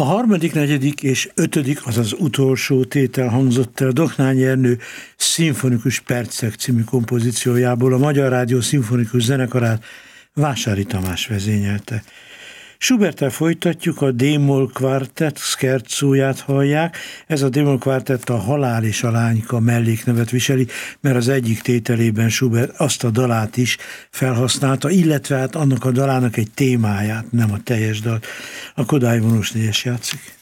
A harmadik, negyedik és ötödik, azaz utolsó tétel hangzott el Doknányi Ernő szimfonikus percek című kompozíciójából, a Magyar Rádió szimfonikus zenekarát Vásári Tamás vezényelte. Schuberttel folytatjuk, a D-moll kvártett szkerzóját hallják. Ez a D-moll kvártett a Halál és a lányka melléknevet viseli, mert az egyik tételében Schubert azt a dalát is felhasználta, illetve hát annak a dalának egy témáját, nem a teljes dalt. A Kodály vonós négyes játszik.